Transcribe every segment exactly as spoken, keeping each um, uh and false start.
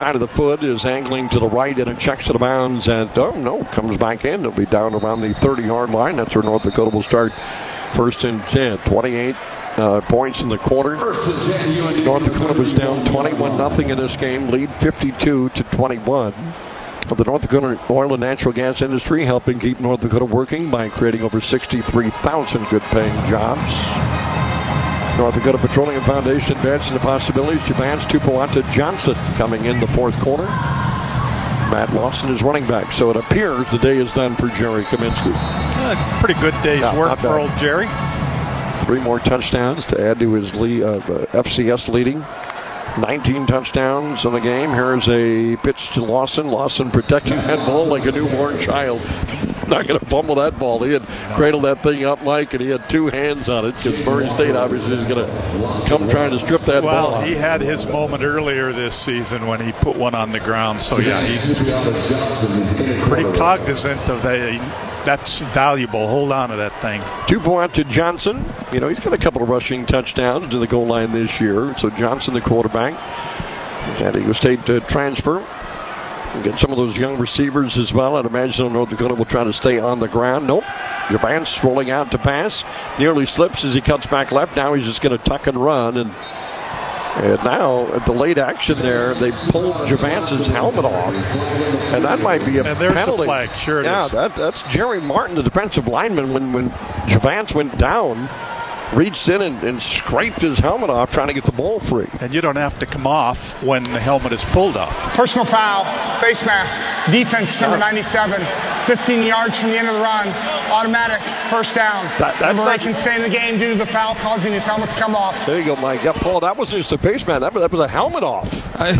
Out of the foot is angling to the right, and it checks it bounds, and oh no, comes back in. It'll be down around the thirty-yard line. That's where North Dakota will start first and ten. twenty-eight uh, points in the quarter. North Dakota was down twenty-one nothing in this game, lead fifty-two to twenty-one. The North Dakota oil and natural gas industry helping keep North Dakota working by creating over sixty-three thousand good-paying jobs. North Dakota Petroleum Foundation advancing the possibilities. Javance Tupuola-Johnson coming in the fourth quarter. Matt Lawson is running back. So it appears the day is done for Jerry Kaminsky. Uh, pretty good day's yeah, work for old Jerry. Three more touchdowns to add to his lead, uh, F C S leading. nineteen touchdowns in the game. Here's a pitch to Lawson. Lawson protecting that ball like a newborn child. Not going to fumble that ball. He had cradled that thing up, Mike, and he had two hands on it because Murray State obviously is going to come trying to strip that well, ball. Well, he had his moment earlier this season when he put one on the ground. So, yeah, he's pretty cognizant of that. That's valuable. Hold on to that thing. Two point to Johnson. You know, he's got a couple of rushing touchdowns to the goal line this year. So Johnson, the quarterback, San Diego State uh, transfer. We'll get some of those young receivers as well. I'd imagine North Dakota will try to stay on the ground. Nope. Javance rolling out to pass. Nearly slips as he cuts back left. Now he's just going to tuck and run. And And now, at the late action there, they pulled Javance's helmet off. And that might be a and there's penalty. The flag. Sure it yeah, is. That, that's Jerry Martin, the defensive lineman, when, when Javance went down, reached in and, and scraped his helmet off trying to get the ball free. And you don't have to come off when the helmet is pulled off. Personal foul, face mask, defense number ninety-seven, fifteen yards from the end of the run, automatic, first down. That, that's number not, eight can stay in the game due to the foul causing his helmet to come off. There you go, Mike. Yeah, Paul, that wasn't just a face mask. That, that was a helmet off.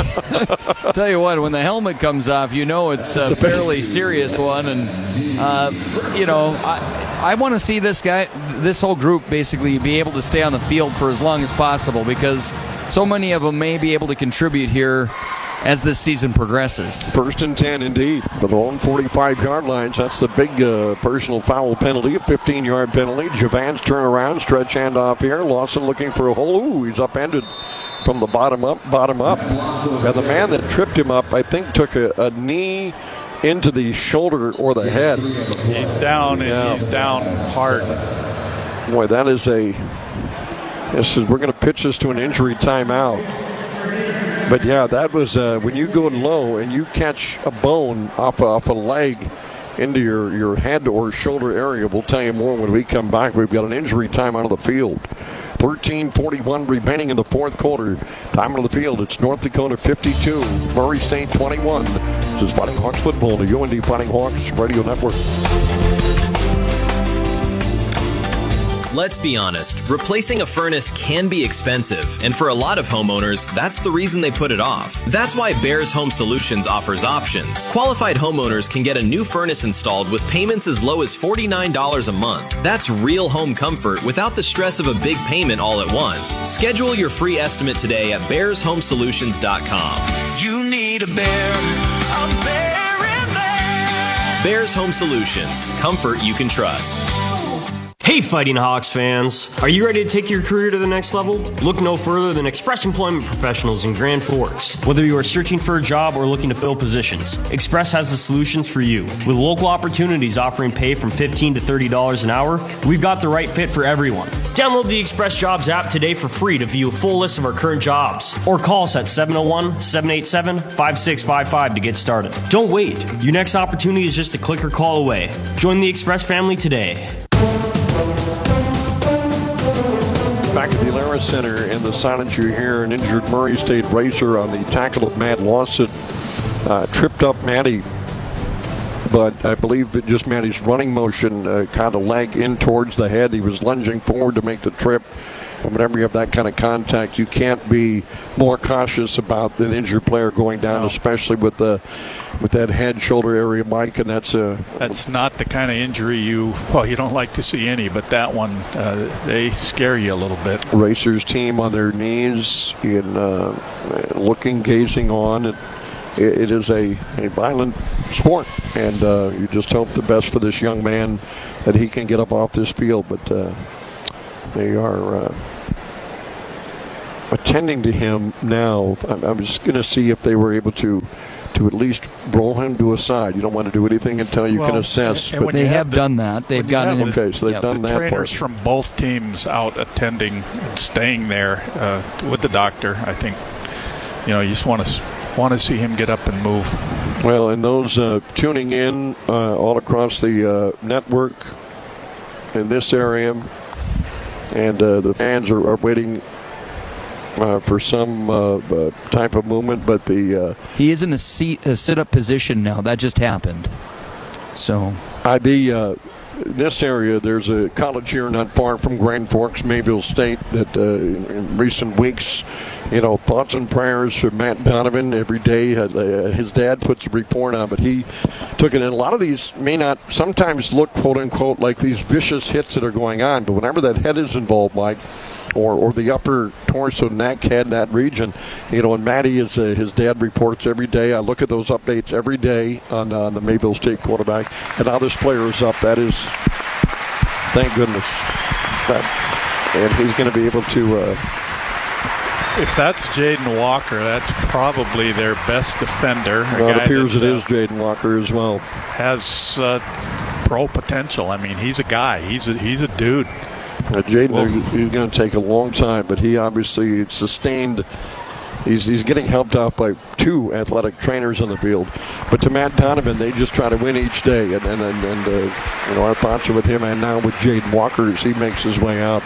I tell you what, when the helmet comes off, you know it's a fairly serious one. And, uh, you know, I, I want to see this guy, this whole group basically be able to stay on the field for as long as possible because so many of them may be able to contribute here as this season progresses. First and ten indeed. The own forty-five-yard lines. That's the big uh, personal foul penalty, a fifteen-yard penalty. Javance turnaround, stretch handoff here. Lawson looking for a hole. Ooh, he's upended from the bottom up, bottom up. And the man that tripped him up, I think, took a, a knee into the shoulder or the head. He's down, and yeah. he's down hard. Boy, that is a... This is, we're going to pitch this to an injury timeout. But, yeah, that was uh, when you go low and you catch a bone off, off a leg into your, your head or shoulder area. We'll tell you more when we come back. We've got an injury time out of the field. thirteen forty-one remaining in the fourth quarter. Time on the field. It's North Dakota fifty-two, Murray State twenty-one. This is Fighting Hawks football, the U N D Fighting Hawks Radio Network. Let's be honest, replacing a furnace can be expensive, and for a lot of homeowners, that's the reason they put it off. That's why Bears Home Solutions offers options. Qualified homeowners can get a new furnace installed with payments as low as forty-nine dollars a month. That's real home comfort without the stress of a big payment all at once. Schedule your free estimate today at bears home solutions dot com. You need a bear, a bear in there. Bears Home Solutions. Comfort you can trust. Hey Fighting Hawks fans, are you ready to take your career to the next level? Look no further than Express Employment Professionals in Grand Forks. Whether you are searching for a job or looking to fill positions, Express has the solutions for you. With local opportunities offering pay from fifteen to thirty dollars an hour, we've got the right fit for everyone. Download the Express Jobs app today for free to view a full list of our current jobs, or call us at seven oh one, seven eight seven, five six five five to get started. Don't wait. Your next opportunity is just a click or call away. Join the Express family today. Back at the Alara Center, in the silence you hear an injured Murray State racer on the tackle of Matt Lawson. Uh, tripped up Matty, but I believe that just Matty's running motion uh, kind of leg in towards the head. He was lunging forward to make the trip. And whenever you have that kind of contact, you can't be more cautious about an injured player going down, no. especially with the with that head shoulder area, Mike. And that's a that's not the kind of injury you well you don't like to see any, but that one uh, they scare you a little bit. Racers team on their knees in uh, looking, gazing on. It, it is a, a violent sport, and uh, you just hope the best for this young man that he can get up off this field, but. Uh, They are uh, attending to him now. I'm, I'm just going to see if they were able to to at least roll him to a side. You don't want to do anything until you well, can assess. And, and but they have, have the, done that. They've gotten okay, so they've yeah, done the that trainers part. from both teams out attending and staying there uh, with the doctor. I think you know you just want to want to see him get up and move. Well, and those uh, tuning in uh, all across the uh, network in this area, and uh, the fans are, are waiting Uh, for some uh, uh, type of movement, but the uh, he is in a seat, a sit-up position now. That just happened. So I the uh, this area, there's a college here not far from Grand Forks, Mayville State, that uh, in, in recent weeks, you know, thoughts and prayers for Matt Donovan every day. Uh, his dad puts a report on, but he took it in. A lot of these may not sometimes look, quote unquote, like these vicious hits that are going on, but whenever that head is involved, Mike, or or the upper torso, neck, head, that region. You know, and Matty, is uh, his dad reports every day. I look at those updates every day on, uh, on the Mayville State quarterback. And now this player is up. That is, thank goodness. That, and he's going to be able to... Uh, if that's Jaden Walker, that's probably their best defender. Well, it appears it is Jaden Walker as well. Has uh, pro potential. I mean, he's a guy. He's a, he's a dude. Uh, Jaden, he's going to take a long time, but he obviously sustained. He's he's getting helped out by two athletic trainers on the field. But to Matt Donovan, they just try to win each day, and and and, and uh, you know, our thoughts are with him, and now with Jaden Walker as he makes his way out.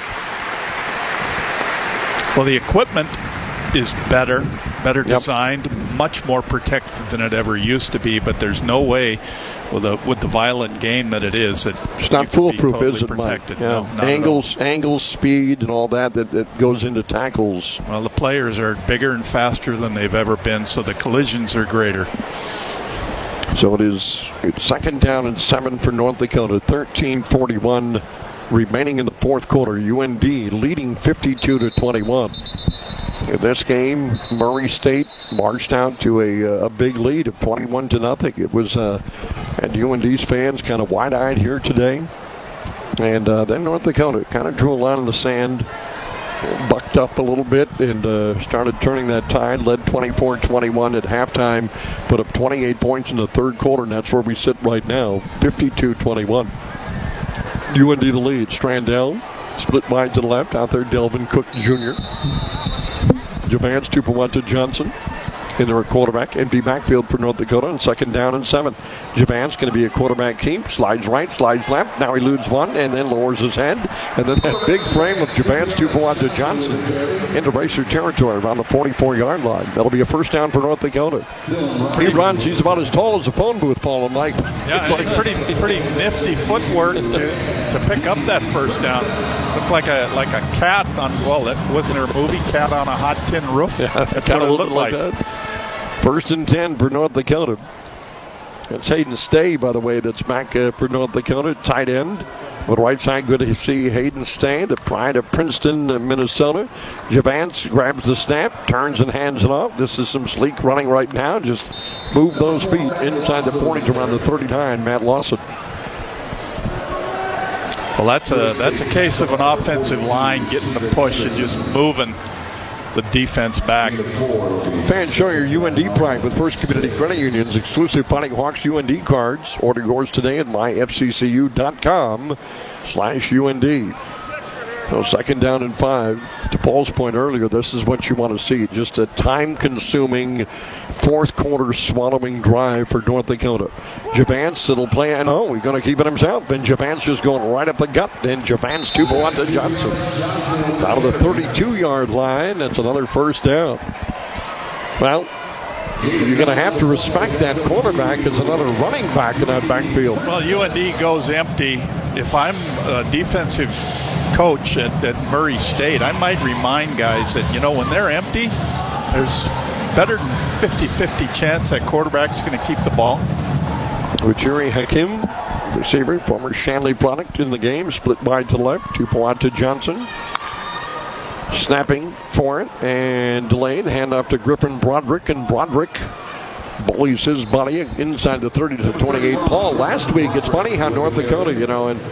Well, the equipment is better, better yep. designed, much more protective than it ever used to be. But there's no way, with a with the violent game that it is, that it's not foolproof, totally is it, Mike? Yeah. No, angles, angles, speed, and all that, that that goes into tackles. Well, the players are bigger and faster than they've ever been, so the collisions are greater. So it is it's second down and seven for North Dakota. thirteen forty-one remaining in the fourth quarter. U N D leading fifty-two to twenty-one. In this game, Murray State marched out to a, a big lead of twenty-one to nothing. It was, uh, and U N D's fans kind of wide-eyed here today. And uh, then North Dakota kind of drew a line in the sand, bucked up a little bit, and uh, started turning that tide. Led twenty-four twenty-one at halftime, put up twenty-eight points in the third quarter, and that's where we sit right now, fifty-two twenty-one. U N D the lead. Strandell split wide to the left. Out there, Delvin Cook Junior Javance Tupuwanta Johnson in their quarterback. Empty backfield for North Dakota on second down and seven. Javance going to be a quarterback keep. Slides right, slides left. Now he eludes one and then lowers his head. And then that big frame of Javance Tupuwanta Johnson into racer territory around the forty-four-yard line. That'll be a first down for North Dakota. He runs. He's about as tall as a phone booth, Paul and Mike. Yeah, like pretty pretty nifty footwork to to pick up that first down. Looked like a like a cat on, well, that wasn't there a movie, Cat on a Hot Tin Roof? Yeah, that's kind what of it looked like. like that. First and ten for North Dakota. That's Hayden Stay, by the way, that's back uh, for North Dakota, tight end. On the right side, good to see Hayden Stay, the pride of Princeton, uh, Minnesota. Javance grabs the snap, turns and hands it off. This is some sleek running right now. Just move those feet inside the forty to around the thirty-nine. Matt Lawson. Well, that's a that's a case of an offensive line getting the push and just moving the defense back. Fans, show your U N D pride with First Community Credit Union's exclusive Fighting Hawks U N D cards. Order yours today at my f c c u dot com slash U N D. So second down and five. To Paul's point earlier, this is what you want to see. Just a time-consuming fourth quarter swallowing drive for North Dakota. Javance, it'll play. And oh, he's going to keep it himself. And Javance just going right up the gut. And Javance Tupuwanta Johnson out of the thirty-two-yard line. That's another first down. Well, you're going to have to respect that quarterback as another running back in that backfield. Well, U N D goes empty. If I'm a defensive coach at, at Murray State, I might remind guys that, you know, when they're empty, there's better than fifty-fifty chance that quarterback's going to keep the ball. Ujiri Hakim, receiver, former Shanley product in the game, split wide to the left. Tupuwanta Johnson snapping for it and delayed. Handoff to Griffin Broderick, and Broderick bullies his body inside the thirty to twenty-eight. Paul, last week, it's funny how North Dakota, you know, and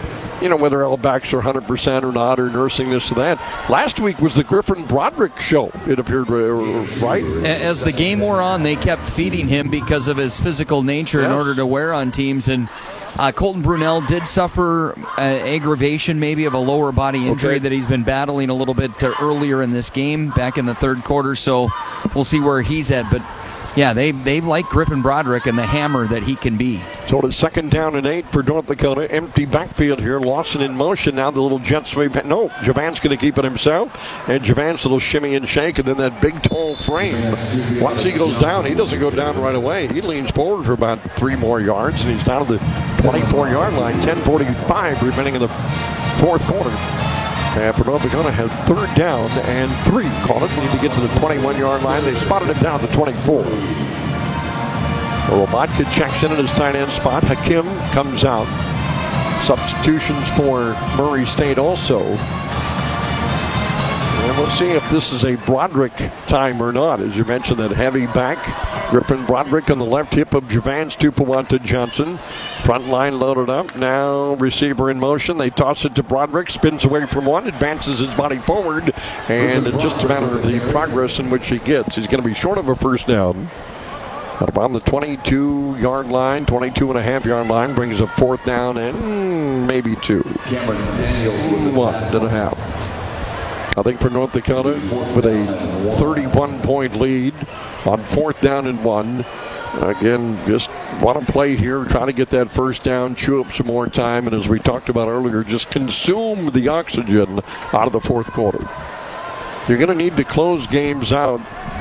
you know, whether all backs are one hundred percent or not, or nursing this or that. Last week was the Griffin Broderick show, it appeared, right? As the game wore on, they kept feeding him because of his physical nature yes. in order to wear on teams. And uh, Colton Brunel did suffer uh, aggravation maybe of a lower body injury okay. that he's been battling a little bit uh, earlier in this game, back in the third quarter. So we'll see where he's at. But yeah, they, they like Griffin Broderick and the hammer that he can be. So it's second down and eight for North Dakota. Empty backfield here. Lawson in motion. Now the little jet sweep. No, Javan's going to keep it himself. And Javan's little shimmy and shake. And then that big tall frame. Once he goes down, he doesn't go down right away. He leans forward for about three more yards. And he's down to the twenty-four-yard line. ten forty-five remaining in the fourth quarter. And for North Dakota has third down and three. Call it. They need to get to the twenty-one-yard line. They spotted him down to twenty-four. Lobotka checks in at his tight end spot. Hakim comes out. Substitutions for Murray State also. And we'll see if this is a Broderick time or not. As you mentioned, that heavy back. Griffin Broderick on the left hip of Javans Tupawanta Johnson. Front line loaded up. Now receiver in motion. They toss it to Broderick. Spins away from one. Advances his body forward. And it's just a matter of the progress in which he gets. He's going to be short of a first down. At about the twenty-two-yard line, twenty-two and a half yard line, brings up fourth down and maybe two. Cameron Daniels with one and a half. I think for North Dakota, with a thirty-one point lead on fourth down and one. Again, just want to play here, try to get that first down, chew up some more time, and as we talked about earlier, just consume the oxygen out of the fourth quarter. You're going to need to close games out.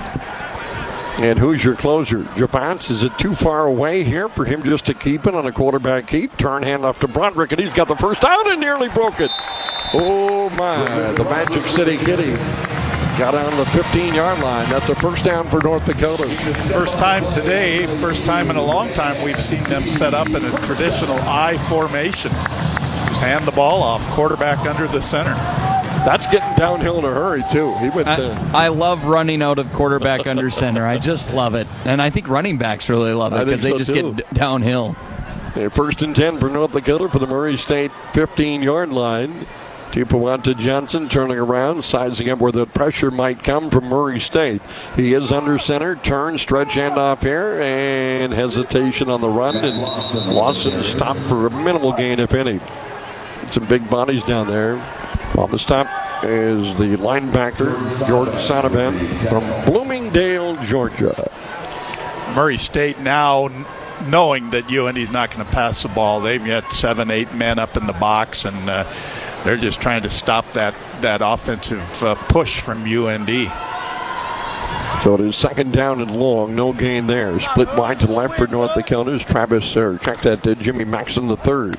And who's your closer? Javance, is it too far away here for him just to keep it on a quarterback keep? Turn handoff to Broderick, and he's got the first down and nearly broke it. Oh, my. The Magic City Kitty got on the fifteen-yard line. That's a first down for North Dakota. First time today, first time in a long time we've seen them set up in a traditional I formation. Just hand the ball off, quarterback under the center. That's getting downhill in a hurry, too. He went. I, uh, I love running out of quarterback under center. I just love it. And I think running backs really love it because they so just too. get d- downhill. Okay, first and ten for North Dakota for the Murray State fifteen-yard line. Tupawanta Johnson turning around, sizing up where the pressure might come from Murray State. He is under center, turn, stretch handoff here, and hesitation on the run. And Lawson stopped for a minimal gain, if any. Some big bodies down there. On the stop is the linebacker, Jordan Sonovan from Bloomingdale, Georgia. Murray State now, knowing that U N D is not going to pass the ball, they've got seven, eight men up in the box, and uh, they're just trying to stop that, that offensive uh, push from U N D. So it is second down and long, no gain there. Split wide to the left for North Dakota is Travis, or check that, uh, Jimmy Maxson the third.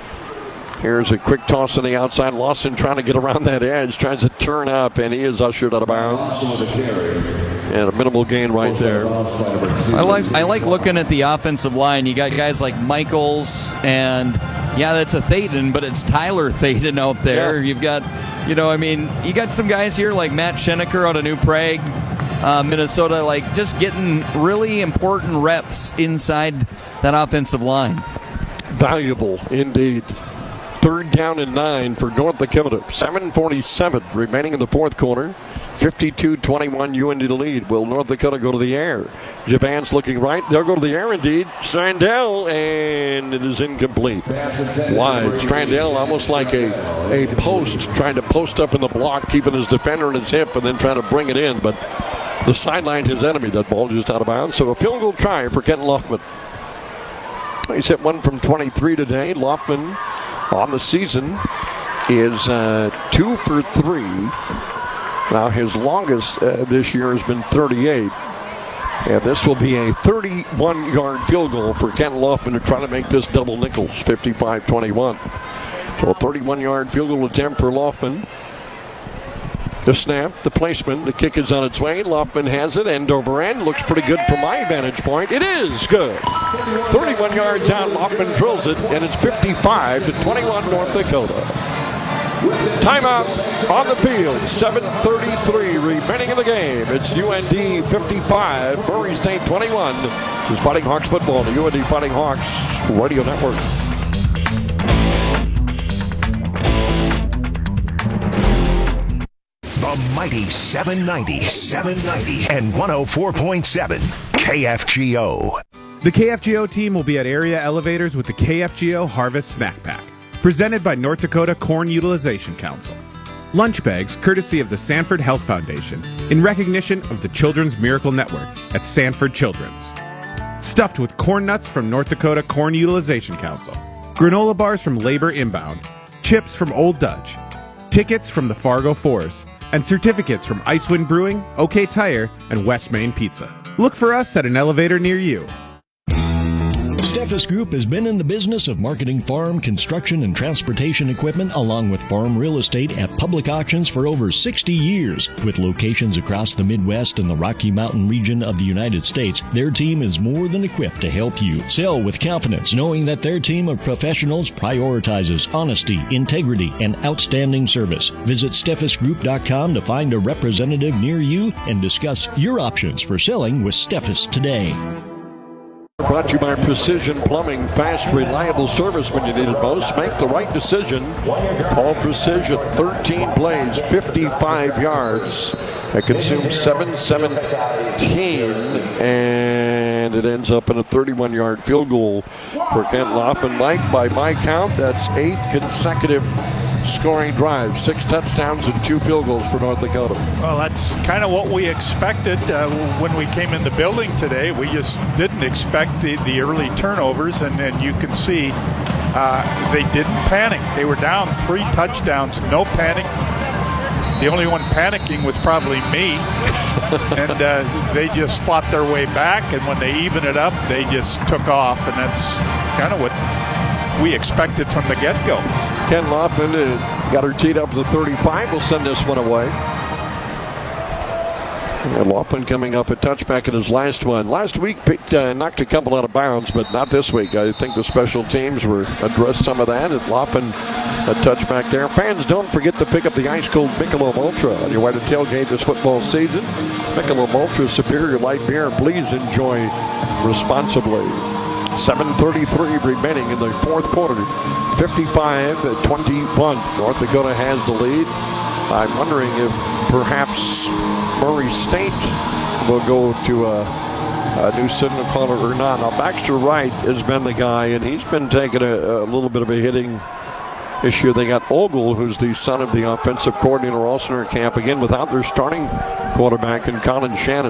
Here's a quick toss on the outside. Lawson trying to get around that edge. Tries to turn up, and he is ushered out of bounds. And a minimal gain right there. I like I like looking at the offensive line. You got guys like Michaels, and, yeah, that's a Thaden, but it's Tyler Thaden out there. Yeah. You've got, you know, I mean, you got some guys here like Matt Schenecker out of New Prague, uh, Minnesota, like just getting really important reps inside that offensive line. Valuable indeed. Third down and nine for North Dakota. seven forty-seven remaining in the fourth quarter. fifty-two twenty-one U N D the lead. Will North Dakota go to the air? Javance looking right. They'll go to the air indeed. Strandell, and it is incomplete. Wide. Strandell almost like a, a post, trying to post up in the block, keeping his defender in his hip, and then trying to bring it in. But the sideline his enemy. That ball just out of bounds. So a field goal try for Kent Loftman. He's hit one from twenty-three today. Loftman on the season is uh, two for three. Now his longest uh, this year has been thirty-eight. And this will be a thirty-one-yard field goal for Ken Loftman to try to make this double nickels, fifty-five twenty-one. So a thirty-one-yard field goal attempt for Loftman. The snap, the placement, the kick is on its way. Loftman has it, end over end. Looks pretty good from my vantage point. It is good. thirty-one yards out, Loftman drills it, and it's fifty-five to twenty-one North Dakota. Timeout on the field. seven thirty-three remaining in the game. It's U N D fifty-five, Murray State twenty-one. This is Fighting Hawks football, the U N D Fighting Hawks Radio Network. The mighty seven ninety, seven ninety, and one oh four point seven K F G O. The K F G O team will be at area elevators with the K F G O Harvest Snack Pack, presented by North Dakota Corn Utilization Council. Lunch bags courtesy of the Sanford Health Foundation in recognition of the Children's Miracle Network at Sanford Children's. Stuffed with corn nuts from North Dakota Corn Utilization Council. Granola bars from Labor Inbound. Chips from Old Dutch. Tickets from the Fargo Force. And certificates from Icewind Brewing, OK Tire, and West Main Pizza. Look for us at an elevator near you. Steffes Group has been in the business of marketing farm, construction, and transportation equipment along with farm real estate at public auctions for over sixty years. With locations across the Midwest and the Rocky Mountain region of the United States, their team is more than equipped to help you sell with confidence, knowing that their team of professionals prioritizes honesty, integrity, and outstanding service. Visit Steffes Group dot com to find a representative near you and discuss your options for selling with Steffes today. Brought to you by Precision Plumbing. Fast, reliable service when you need it most. Make the right decision. All Precision. thirteen plays, fifty-five yards. It consumes seven seventeen, and it ends up in a thirty-one-yard field goal for Kent Laufman. Mike, by my count, that's eight consecutive scoring drives, six touchdowns and two field goals for North Dakota. Well, that's kind of what we expected uh, when we came in the building today. We just didn't expect the, the early turnovers, and, and you can see uh, they didn't panic. They were down three touchdowns, no panic. The only one panicking was probably me, and uh, they just fought their way back, and when they even it up, they just took off, and that's kind of what we expected from the get-go. Ken Laufman uh, got her teed up to the thirty-five. We'll send this one away. And Laufman coming up a touchback in his last one. Last week, picked, uh, knocked a couple out of bounds, but not this week. I think the special teams were addressed some of that. And Laufman, a touchback there. Fans, don't forget to pick up the ice-cold Michelob Ultra on your way to tailgate this football season. Michelob Ultra, superior light beer. Please enjoy responsibly. seven thirty-three remaining in the fourth quarter. fifty-five twenty-one. North Dakota has the lead. I'm wondering if perhaps Murray State will go to a, a new signal caller or not. Now, Baxter Wright has been the guy, and he's been taking a, a little bit of a hitting issue. They got Ogle, who's the son of the offensive coordinator, also in camp, again without their starting quarterback in Colin Shannon.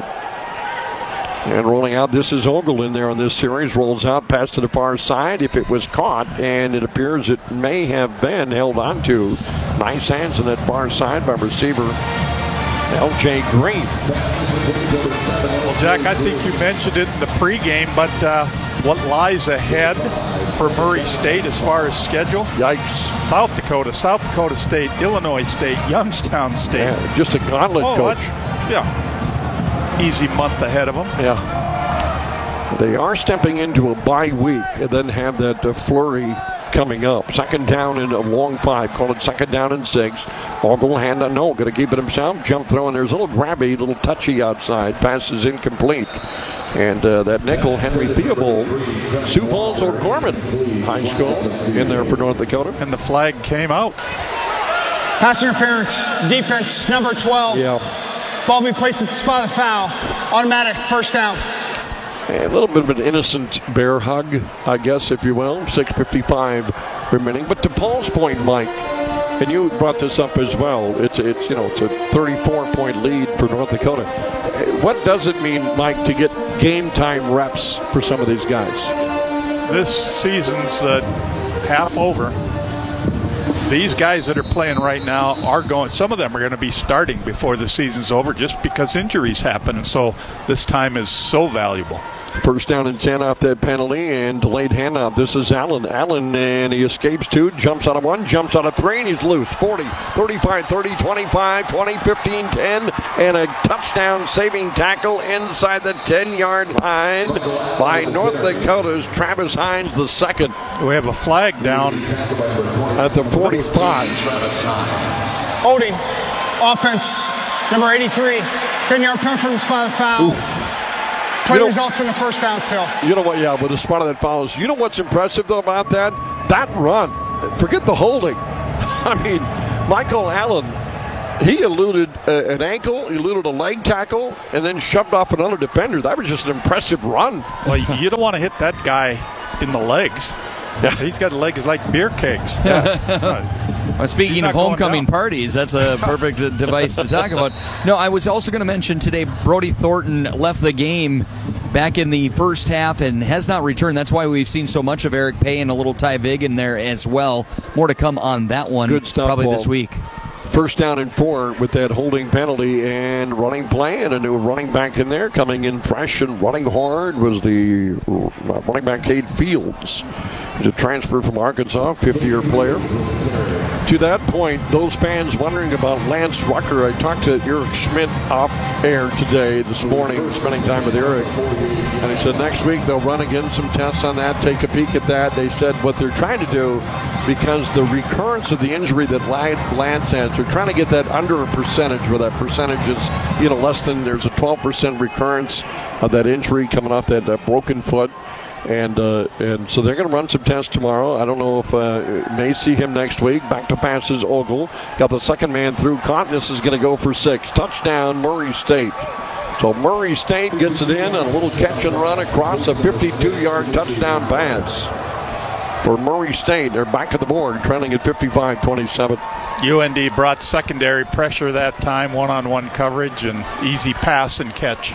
And rolling out, this is Ogle in there on this series. Rolls out, pass to the far side. If it was caught, and it appears it may have been held onto. Nice hands on that far side by receiver L J Green. Well, Jack, I think you mentioned it in the pregame, but uh, what lies ahead for Murray State as far as schedule? Yikes. South Dakota, South Dakota State, Illinois State, Youngstown State. Yeah, just a gauntlet, oh, coach. Yeah. Easy month ahead of them. Yeah. They are stepping into a bye week and then have that uh, flurry coming up. Second down in a long five. Call it second down and six. Ogle hand on no. Going to keep it himself. Jump throw, and there's a little grabby, little touchy outside. Pass is incomplete. And uh, that nickel, Henry Theobald, Sioux Falls O'Gorman High School in there for North Dakota. And the flag came out. Pass interference, defense, number twelve. Yeah. Ball be placed at the spot of the foul. Automatic, first down. A little bit of an innocent bear hug, I guess, if you will. six fifty-five remaining. But to Paul's point, Mike, and you brought this up as well, it's it's you know it's a thirty-four point lead for North Dakota. What does it mean, Mike, to get game time reps for some of these guys? This season's uh, half over. These guys that are playing right now are going, some of them are going to be starting before the season's over just because injuries happen. And so this time is so valuable. First down and ten off that penalty and delayed handoff. This is Allen. Allen, and he escapes two, jumps out of one, jumps out of three, and he's loose. forty, thirty-five, thirty, twenty-five, twenty, fifteen, ten, and a touchdown saving tackle inside the ten-yard line by North Dakota's Travis Hines the second. We have a flag down at the forty-five. Holding. Offense, number eighty-three. ten-yard penalty from the spot of the foul. Oof. Play you know, results in the first down still. You know what, yeah, with the spot that follows. You know what's impressive, though, about that? That run. Forget the holding. I mean, Michael Allen He eluded uh, an ankle, eluded a leg tackle, and then shoved off another defender. That was just an impressive run. Well, you don't want to hit that guy in the legs. Yeah. He's got legs like beer kegs. Yeah. Well, speaking of homecoming parties, that's a perfect device to talk about. No, I was also going to mention today Brody Thornton left the game back in the first half and has not returned. That's why we've seen so much of Eric Pay and a little Ty Vig in there as well. More to come on that one. Good stuff, probably Paul. This week. First down and four with that holding penalty and running play, and a new running back in there coming in fresh and running hard was the running back Cade Fields. He's a transfer from Arkansas, fifth-year player. To that point, those fans wondering about Lance Rucker, I talked to Eric Schmidt off air today, this morning, spending time with Eric, and he said next week they'll run again some tests on that, take a peek at that. They said what they're trying to do, because the recurrence of the injury that Lance has, they're trying to get that under a percentage, where that percentage is, you know, less than, there's a twelve percent recurrence of that injury coming off that uh, broken foot. And uh, and so they're going to run some tests tomorrow. I don't know if uh, may see him next week. Back to passes, Ogle. Got the second man through. Contness is going to go for six. Touchdown, Murray State. So Murray State gets it in on a little catch and run across a fifty-two-yard touchdown pass for Murray State. They're back at the board, trailing at fifty-five twenty-seven. U N D brought secondary pressure that time, one-on-one coverage, and easy pass and catch.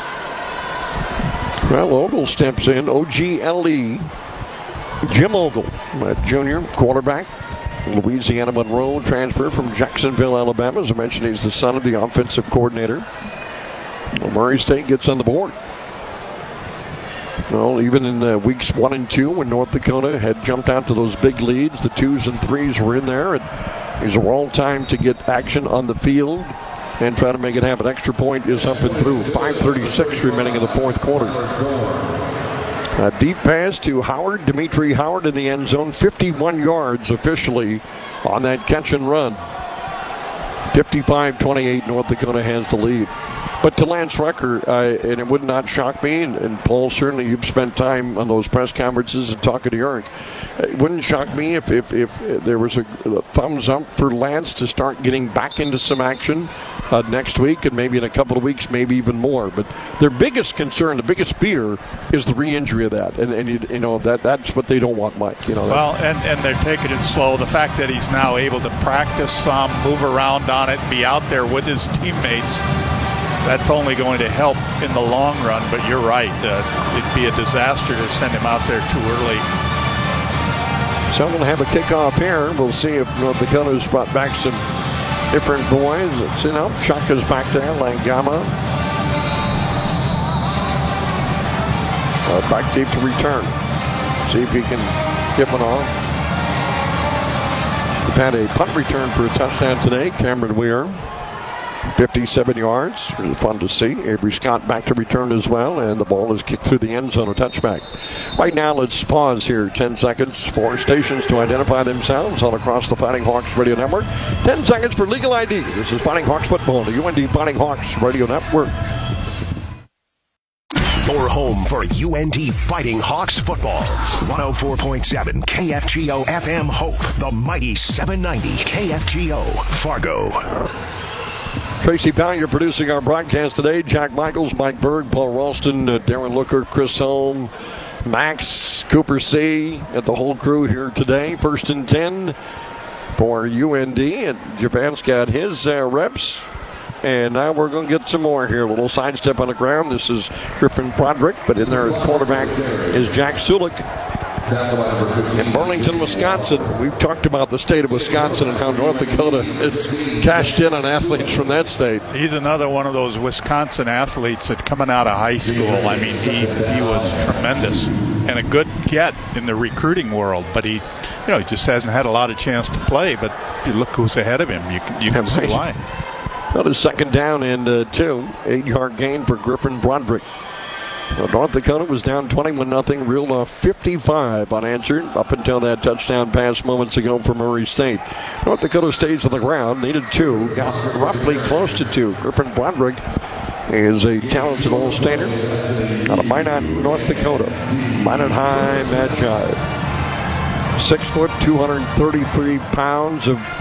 Well, Ogle steps in. O G L E. Jim Ogle, junior quarterback. Louisiana Monroe transfer from Jacksonville, Alabama. As I mentioned, he's the son of the offensive coordinator. Well, Murray State gets on the board. Well, even in uh, weeks one and two, when North Dakota had jumped out to those big leads, the twos and threes were in there. And these are all time to get action on the field and try to make it happen. Extra point is up and through. five thirty-six remaining in the fourth quarter. A deep pass to Howard, Dimitri Howard in the end zone. fifty-one yards officially on that catch and run. fifty-five twenty-eight, North Dakota has the lead. But to Lance Rucker, uh, and it would not shock me, and, and Paul, certainly you've spent time on those press conferences and talking to Eric. It wouldn't shock me if, if, if there was a, a thumbs up for Lance to start getting back into some action uh, next week, and maybe in a couple of weeks, maybe even more. But their biggest concern, the biggest fear, is the re-injury of that, and, and you, you know that that's what they don't want, Mike. You know. Well, and, and they're taking it slow. The fact that he's now able to practice some, move around on it, be out there with his teammates, that's only going to help in the long run. But you're right, uh, it'd be a disaster to send him out there too early. So I'm going to have a kickoff here. We'll see if North Dakota's brought back some different boys. It's, you know, Chuck is back there, Langama. Uh, back deep to return. See if he can get one off. We've had a punt return for a touchdown today. Cameron Weir, fifty-seven yards. It was fun to see. Avery Scott back to return as well, and the ball is kicked through the end zone, a touchback. Right now, let's pause here. ten seconds for stations to identify themselves all across the Fighting Hawks Radio Network. ten seconds for legal I D. This is Fighting Hawks football, the U N D Fighting Hawks Radio Network. Your home for U N D Fighting Hawks football. one oh four point seven K F G O F M Hope, the mighty seven ninety K F G O Fargo. Tracy Pallier producing our broadcast today. Jack Michaels, Mike Berg, Paul Ralston, uh, Darren Looker, Chris Holm, Max, Cooper C, and the whole crew here today. First and ten for U N D, and Japan's got his uh, reps. And now we're going to get some more here. A little sidestep on the ground. This is Griffin Broderick, but in there at quarterback is Jack Sulik. In Burlington, Wisconsin, we've talked about the state of Wisconsin and how North Dakota has cashed in on athletes from that state. He's another one of those Wisconsin athletes that coming out of high school, I mean, he he was tremendous and a good get in the recruiting world. But he, you know, he just hasn't had a lot of chance to play. But if you look who's ahead of him, you can, you can see why. Well, it's second down and uh, two. Eight-yard gain for Griffin Broderick. Well, North Dakota was down twenty-one nothing, reeled off fifty-five unanswered up until that touchdown pass moments ago for Murray State. North Dakota stays on the ground, needed two, got roughly close to two. Griffin Broderick is a talented All-Stater out of Minot, North Dakota. Minot High Magi. Six foot, two hundred thirty-three pounds of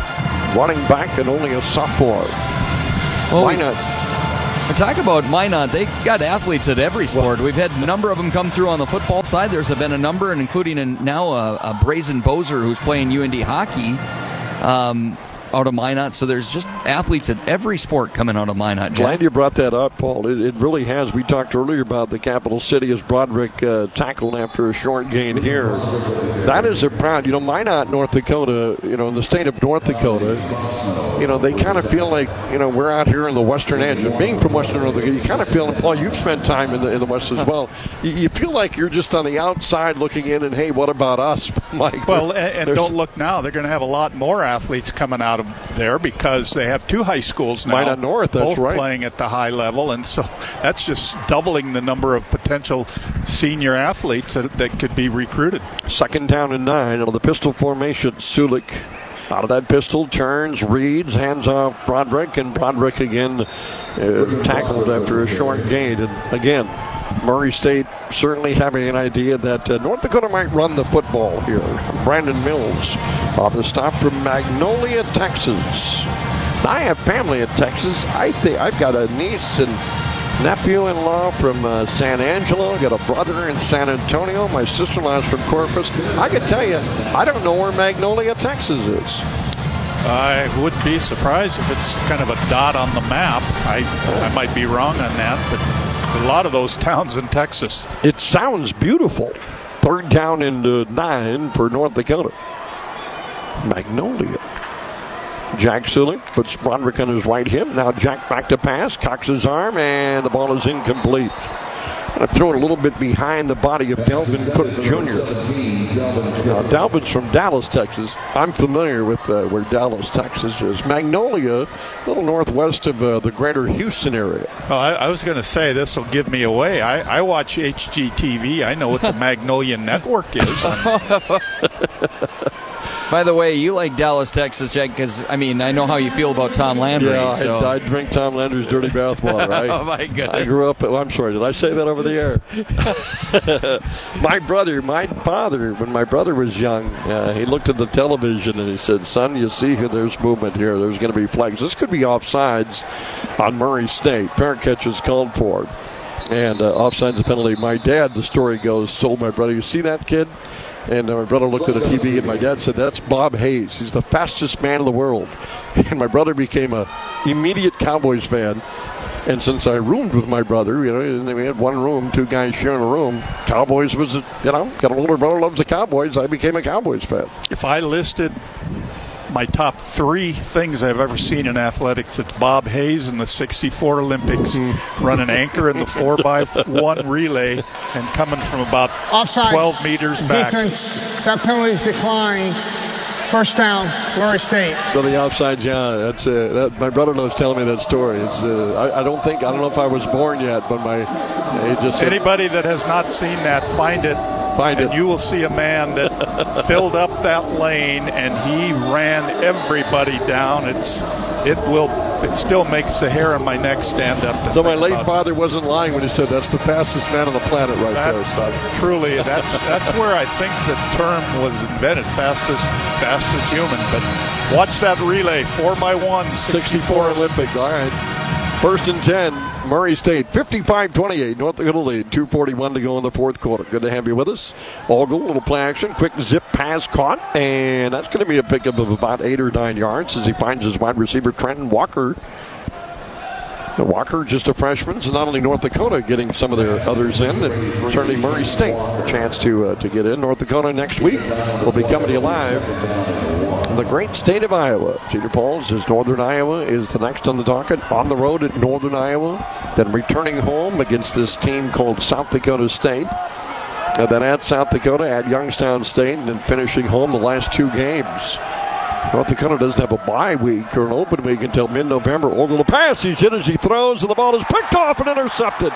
running back and only a sophomore. Well, Why not? Talk about Minot. They got athletes at every sport. We've had a number of them come through on the football side. There's been a number, and including a, now a, a Brazen Bozer who's playing U N D hockey um, out of Minot. So there's just athletes at every sport coming out of Minot. Jack. Glad you brought that up, Paul. It, it really has. We talked earlier about the capital city as Broderick uh, tackled after a short gain here. That is a proud, you know, Minot, North Dakota, you know, in the state of North Dakota, you know, they kind of feel like, you know, we're out here in the western edge. And being from western North Dakota, you kind of feel, and Paul, you've spent time in the, in the west as well. You, you feel like you're just on the outside looking in and, hey, what about us, Mike? Well, and, and don't look now. They're going to have a lot more athletes coming out of there because they have two high schools now. Minot North, that's both right. playing at the high level, and so that's just doubling the number of potential senior athletes that, that could be recruited. Second down and nine out of the pistol formation. Sulik out of that pistol, turns, reads, hands off Broderick, and Broderick again uh, tackled after a short gain. And again, Murray State certainly having an idea that uh, North Dakota might run the football here. Brandon Mills on the stop from Magnolia, Texas. Now, I have family in Texas. I think I've got a niece and nephew-in-law from uh, San Angelo. Got a brother in San Antonio. My sister-in-law's from Corpus. I can tell you, I don't know where Magnolia, Texas is. I would be surprised if it's kind of a dot on the map. I I might be wrong on that, but a lot of those towns in Texas. It sounds beautiful. Third down and uh, nine for North Dakota. Magnolia. Jack Sulik puts Broderick on his right hip. Now Jack back to pass, cocks his arm, and the ball is incomplete. Going to throw it a little bit behind the body of Delvin Cook Junior Now, Delvin's from Dallas, Texas. I'm familiar with uh, where Dallas, Texas is. Magnolia, a little northwest of uh, the greater Houston area. Well, I, I was going to say this will give me away. I, I watch H G T V. I know what the Magnolia Network is. By the way, you like Dallas, Texas, Jack, because, I mean, I know how you feel about Tom Landry. Yeah, so. I, I drink Tom Landry's dirty bathwater. I, oh, my goodness. I grew up, well, I'm sorry, did I say that over the air? My brother, my father, when my brother was young, uh, he looked at the television and he said, son, you see here, there's movement here. There's going to be flags. This could be offsides on Murray State. Fair catch is called for. And uh, offsides a penalty. My dad, the story goes, told my brother, you see that kid? And uh, my brother looked at the T V, and my dad said, that's Bob Hayes. He's the fastest man in the world. And my brother became a immediate Cowboys fan. And since I roomed with my brother, you know, and we had one room, two guys sharing a room, Cowboys was, you know, got an older brother loves the Cowboys. I became a Cowboys fan. If I listed my top three things I've ever seen in athletics, it's Bob Hayes in the sixty-four Olympics running anchor in the four by one relay and coming from about Offside. twelve meters back. Defense, that penalty's declined. First down, Murray State. So the offside, yeah, that's uh, that, my brother was telling me that story. It's uh, I, I don't think I don't know if I was born yet, but my it just said, anybody that has not seen that, find it. Find and it. you will see a man that filled up that lane and he ran everybody down. It's it will it still makes the hair on my neck stand up. So my late father wasn't lying when he said that's the fastest man on the planet right that, there. So. Truly, that's that's where I think the term was invented, fastest fastest human. But watch that relay, four by one, sixty-four Olympic. All right. First and ten, Murray State, fifty-five twenty-eight, North Dakota lead, two forty-one to go in the fourth quarter. Good to have you with us. Ogle, little play action, quick zip pass caught, and that's going to be a pickup of about eight or nine yards as he finds his wide receiver, Trenton Walker. Walker, just a freshman, so not only North Dakota getting some of the others in, and certainly Murray State a chance to uh, to get in. North Dakota next week will be coming to you live from the great state of Iowa. Cedar Falls is Northern Iowa is the next on the docket. On the road at Northern Iowa, then returning home against this team called South Dakota State. And then at South Dakota, at Youngstown State, and then finishing home the last two games. North Dakota doesn't have a bye week or an open week until mid-November. Ogle the pass. He's hit as he throws, and the ball is picked off and intercepted.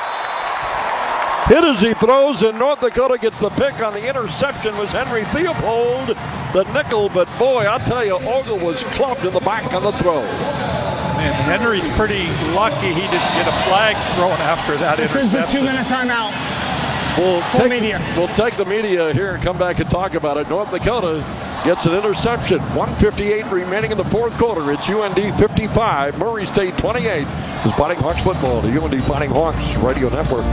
Hit as he throws, and North Dakota gets the pick on the interception was Henry Theopold, the nickel. But, boy, I'll tell you, Ogle was clubbed in the back on the throw. And Henry's pretty lucky he didn't get a flag thrown after that This interception. is the two-minute timeout. We'll Full take, media. we'll take the media here and come back and talk about it. North Dakota gets an interception. one fifty-eight remaining in the fourth quarter. It's U N D fifty-five, Murray State twenty-eight. This is Fighting Hawks football, the U N D Fighting Hawks Radio Network.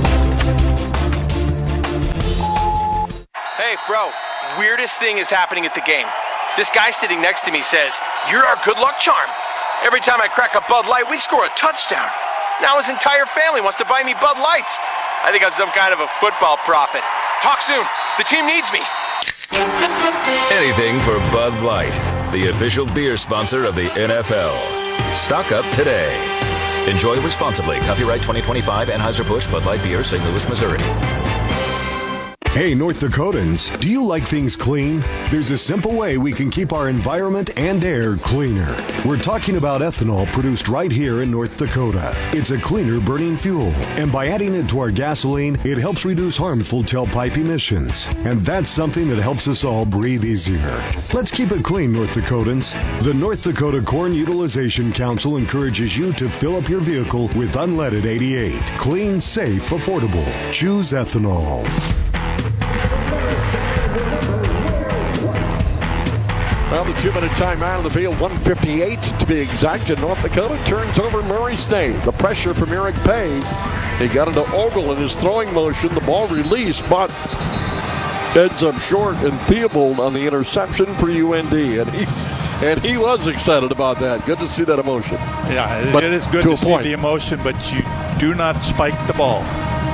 Hey, bro, weirdest thing is happening at the game. This guy sitting next to me says, "You're our good luck charm. Every time I crack a Bud Light, we score a touchdown." Now his entire family wants to buy me Bud Lights. I think I'm some kind of a football prophet. Talk soon. The team needs me. Anything for Bud Light, the official beer sponsor of the N F L. Stock up today. Enjoy responsibly. Copyright twenty twenty-five Anheuser-Busch Bud Light Beer, Saint Louis, Missouri. Hey, North Dakotans, do you like things clean? There's a simple way we can keep our environment and air cleaner. We're talking about ethanol produced right here in North Dakota. It's a cleaner burning fuel, and by adding it to our gasoline, it helps reduce harmful tailpipe emissions. And that's something that helps us all breathe easier. Let's keep it clean, North Dakotans. The North Dakota Corn Utilization Council encourages you to fill up your vehicle with unleaded eighty-eight. Clean, safe, affordable. Choose ethanol. Well, the two-minute timeout on the field, one fifty-eight to be exact, and North Dakota turns over Murray State. The pressure from Eric Pay. He got into Ogle in his throwing motion. The ball released, but ends up short, and Theobald on the interception for U N D. And he and he was excited about that. Good to see that emotion. Yeah, but it is good to, to see point. the emotion, but you do not spike the ball.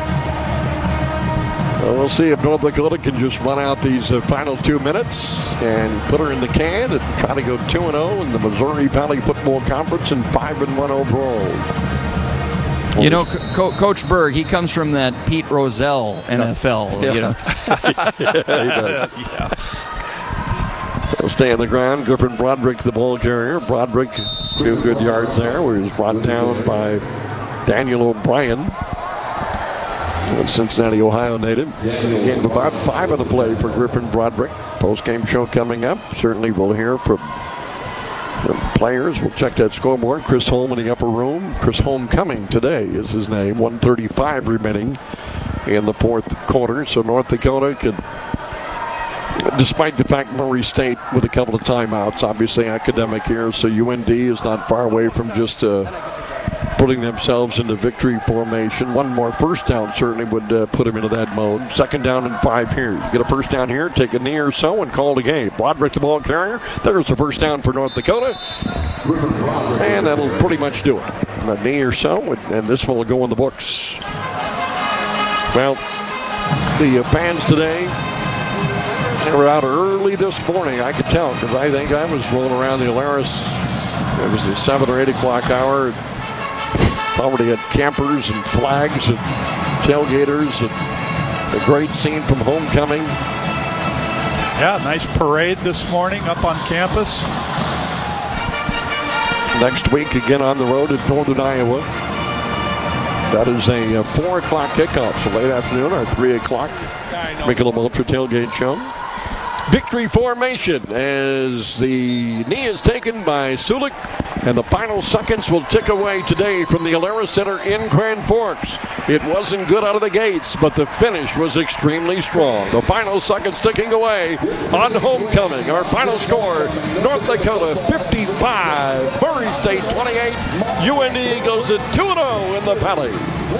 Well, we'll see if North Dakota can just run out these uh, final two minutes and put her in the can and try to go two and oh in the Missouri Valley Football Conference and five and one overall. You know, Co- Coach Berg, he comes from that Pete Rozelle N F L. Yeah. You know. Yeah, he does. Yeah. They'll stay on the ground. Griffin Broderick, the ball carrier. Broderick, two good yards there, where he was brought down by Daniel O'Brien. Cincinnati, Ohio native. Again, about five on the play for Griffin Broderick. Post-game show coming up. Certainly we'll hear from the players. We'll check that scoreboard. Chris Holm in the upper room. Chris Homecoming today is his name. one thirty-five remaining in the fourth quarter. So North Dakota could, despite the fact Murray State with a couple of timeouts, obviously academic here, so U N D is not far away from just uh, putting themselves into victory formation. One more first down certainly would uh, put them into that mode. Second down and five here. You get a first down here, take a knee or so, and call the game. Broderick, the ball carrier. There's the first down for North Dakota. And that'll pretty much do it. A knee or so, and this one will go in the books. Well, the uh, fans today, they were out early this morning. I could tell because I think I was rolling around the Alaris. It was the seven or eight o'clock hour. Already had campers and flags and tailgaters and a great scene from homecoming. Yeah, nice parade this morning up on campus. Next week again on the road in Northern Iowa. That is a, a four o'clock kickoff, so late afternoon or three o'clock. Michelob Ultra tailgate show. Victory formation as the knee is taken by Sulik, and the final seconds will tick away today from the Alara Center in Grand Forks. It wasn't good out of the gates, but the finish was extremely strong. The final seconds ticking away on homecoming. Our final score, North Dakota fifty-five, Murray State twenty-eight. U N D goes at two and oh in the Valley.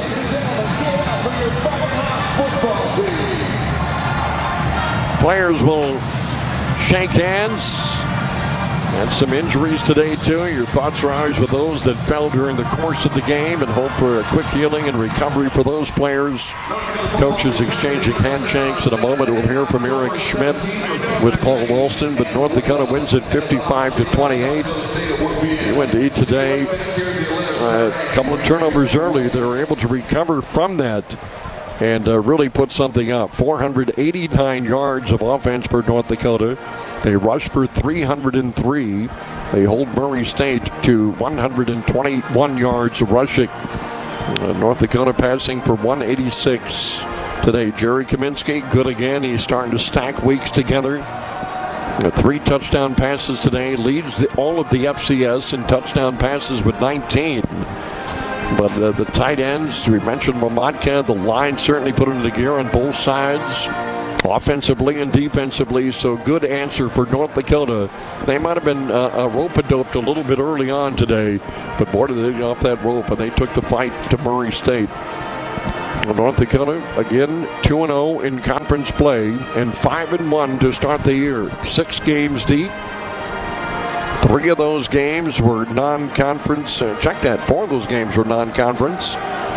Players will shake hands. And some injuries today, too. Your thoughts are always with those that fell during the course of the game, and hope for a quick healing and recovery for those players. Coaches exchanging handshakes. In a moment, we'll hear from Eric Schmidt with Paul Walston. But North Dakota wins it fifty-five to twenty-eight. U N D today, a couple of turnovers early. They were able to recover from that and uh, really put something up. four hundred eighty-nine yards of offense for North Dakota. They rush for three hundred three. They hold Murray State to one hundred twenty-one yards rushing. Uh, North Dakota passing for one eighty-six today. Jerry Kaminsky, good again. He's starting to stack weeks together. Uh, three touchdown passes today. Leads the, all of the F C S in touchdown passes with nineteen. But uh, the tight ends, we mentioned Mamadka. The line certainly put into gear on both sides. offensively and defensively. So good answer for North Dakota. They might have been uh, uh, rope-a-doped a little bit early on today, but boy, did they get off that rope, and they took the fight to Murray State. Well, North Dakota, again, two and oh in conference play and five and one to start the year. Six games deep. Three of those games were non-conference. Uh, check that. Four of those games were non-conference.